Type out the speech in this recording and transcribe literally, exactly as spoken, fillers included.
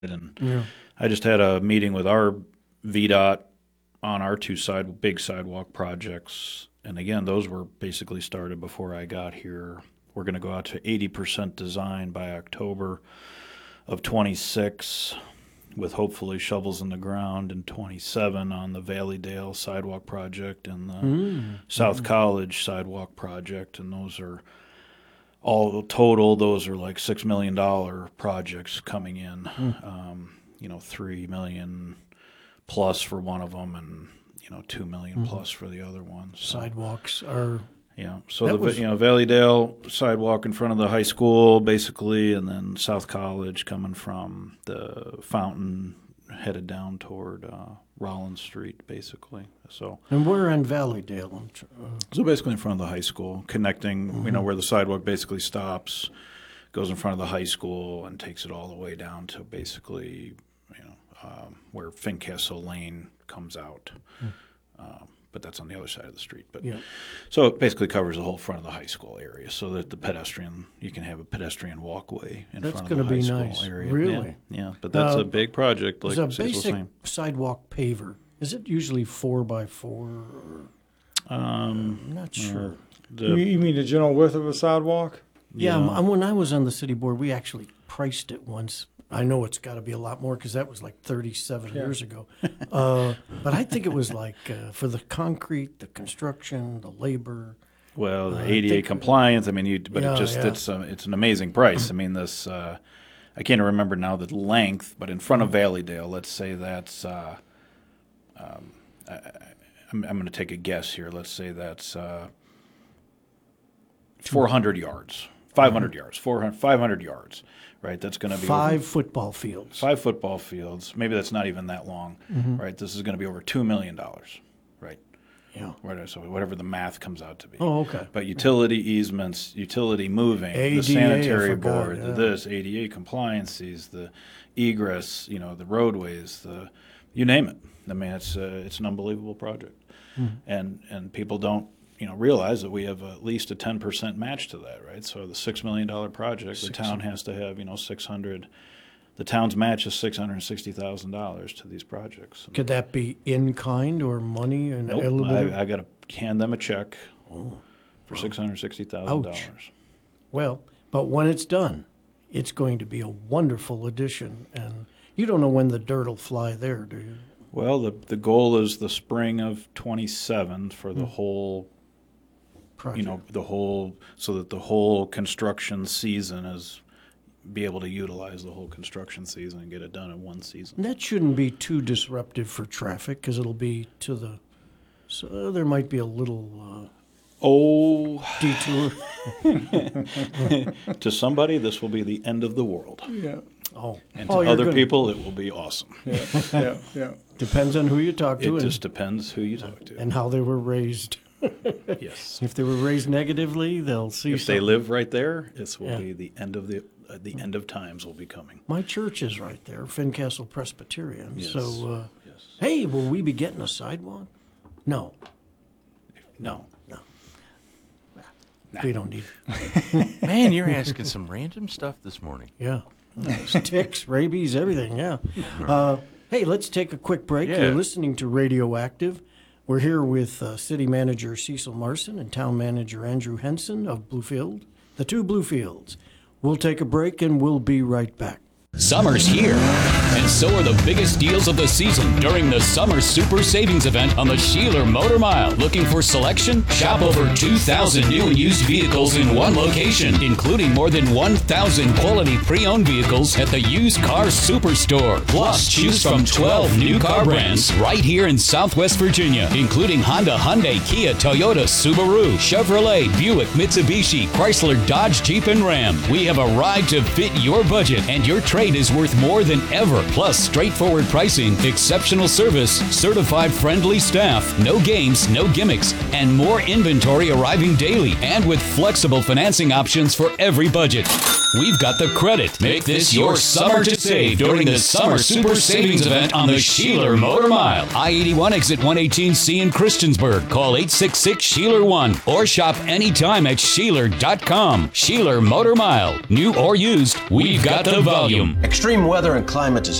And Yeah. I just had a meeting with our V DOT on our two side big sidewalk projects. And again, those were basically started before I got here. We're going to go out to eighty percent design by October of twenty-six, with hopefully shovels in the ground in twenty-seven on the Valleydale sidewalk project and the Mm. South College sidewalk project. And those are all total, those are like six million dollars projects coming in. Mm. Um, you know, three million plus for one of them, and you know, two million Mm. plus for the other ones. So, Sidewalks are yeah. So That the was- you know Valleydale sidewalk in front of the high school, basically, and then South College coming from the fountain headed down toward uh, Rollins Street, basically. So and we're in Valleydale. I'm tr- uh, so basically in front of the high school, connecting, you Mm-hmm. know, where the sidewalk basically stops, goes in front of the high school, and takes it all the way down to basically, you know, um, where Fincastle Lane comes out. Um, but that's on the other side of the street. But yeah. so it basically covers the whole front of the high school area, so that the pedestrian, you can have a pedestrian walkway in That's front of the gonna high be school nice. area. Really? Yeah, yeah. But that's Now, a big project, like Is a Cecil was basic saying. sidewalk paver, is it usually four by four? Or, Um, I'm not sure. You, the, you mean the general width of a sidewalk? Yeah, yeah. um, when I was on the city board, we actually priced it once. I know it's got to be a lot more because that was like thirty-seven Yeah. years ago. Uh, but I think it was like uh, for the concrete, the construction, the labor. Well, the Uh, I A D A think- compliance. I mean, you, but Yeah, it just yeah. it's uh, it's an amazing price. I mean, this uh, I can't remember now the length, but in front of Valleydale, let's say that's uh, um, I, I- I'm I'm going to take a guess here. Let's say that's uh, four hundred yards, five hundred yards, four hundred, five hundred yards, right? That's going to be Five over, football fields. five football fields. Maybe that's not even that long, right? This is going to be over two million dollars, right? Yeah. Whatever, so whatever the math comes out to be. Oh, okay. But utility easements, utility moving, A D A, I the sanitary forgot, board, yeah. the this, A D A compliances, the egress, you know, the roadways, the you name it. I mean, it's uh, it's an unbelievable project, Hmm. and and people don't you know realize that we have at least a ten percent match to that, right? So the six million dollar project, the town has to have you know six hundred. The town's match is six hundred sixty thousand dollars to these projects. Could that be in kind or money and a little Nope, bit? of- I, I got to hand them a check Oh. for six hundred sixty thousand Ouch. dollars. Well, but when it's done, it's going to be a wonderful addition. And you don't know when the dirt will fly there, do you? Well, the the goal is the spring of twenty-seven for Hmm. the whole, Project. you know, the whole, so that the whole construction season is, be able to utilize the whole construction season and get it done in one season. And that shouldn't be too disruptive for traffic because it'll be to the. So there might be a little Oh, uh, detour. to somebody, this will be the end of the world. Yeah. Oh, And to oh, you're other gonna- people, it will be awesome. Yeah. Yeah. Yeah. depends on who you talk It to and, just depends who you talk to. and how they were raised. Yes. If they were raised negatively, they'll see. If they something. live right there, this will Yeah. be the end of the uh, the end of times will be coming. My church is right there, Fincastle Presbyterian. Yes. So, uh, Yes. hey, will we be getting a sidewalk? No, No. no. We don't need it. Man, you're asking some random stuff this morning. Yeah. Ticks, rabies, everything, yeah. Uh, hey, let's take a quick break. Yeah. You're listening to Radioactive. We're here with uh, City Manager Cecil Marson and Town Manager Andrew Henson of Bluefield, the two Bluefields. We'll take a break and we'll be right back. Summer's here, and so are the biggest deals of the season during the Summer Super Savings Event on the Sheeler Motor Mile. Looking for selection? Shop over two thousand new and used vehicles in one location, including more than one thousand quality pre-owned vehicles at the Used Car Superstore. Plus, choose from twelve new car brands right here in Southwest Virginia, including Honda, Hyundai, Kia, Toyota, Subaru, Chevrolet, Buick, Mitsubishi, Chrysler, Dodge, Jeep, and Ram. We have a ride to fit your budget, and your trade is worth more than ever. Plus straightforward pricing, exceptional service, certified friendly staff, no games, no gimmicks, and more inventory arriving daily, and with flexible financing options for every budget. We've got the credit. Make this your summer to save during the Summer Super Savings Event on the Sheeler Motor Mile. I eighty-one exit one eighteen C in Christiansburg. Call eight six six, Sheeler one or shop anytime at Sheeler dot com. Sheeler Motor Mile. New or used, we've got the volume. Extreme weather and climate is